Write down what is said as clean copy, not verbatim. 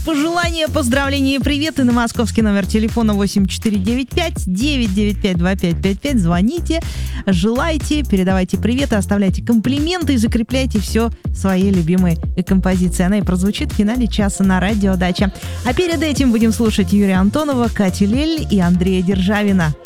пожелания, поздравления и приветы на московский номер телефона 8495-995-2555. Звоните, желайте, передавайте приветы, оставляйте комплименты и закрепляйте все своей любимой композиции. Она и прозвучит в финале часа на радио «Дача». А перед этим будем слушать Юрия Антонова, Катю Лель и Андрея Державина.